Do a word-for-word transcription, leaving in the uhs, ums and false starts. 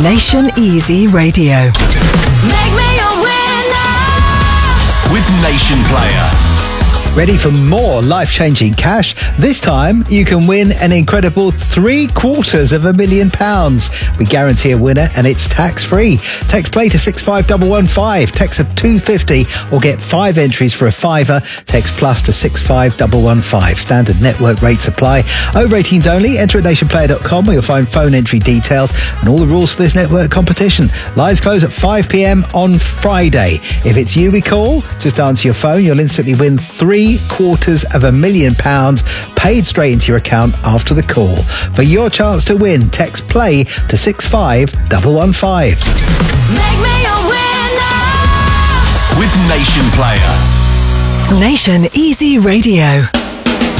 Nation Easy Radio. Make me a winner with Nation Player. Ready for more life-changing cash? This time, you can win an incredible three quarters of a million pounds. We guarantee a winner and it's tax-free. Text play to six five one one five. Text a two fifty or get five entries for a fiver. Text plus to six five one one five. Standard network rates apply. Over eighteens only. Enter at nation player dot com where you'll find phone entry details and all the rules for this network competition. Lines close at five p.m. on Friday. If it's you we call, just answer your phone. You'll instantly win three quarters of a million pounds paid straight into your account after the call. For your chance to win, text play to six five one one five. Make me a winner with Nation Player. Nation Easy Radio.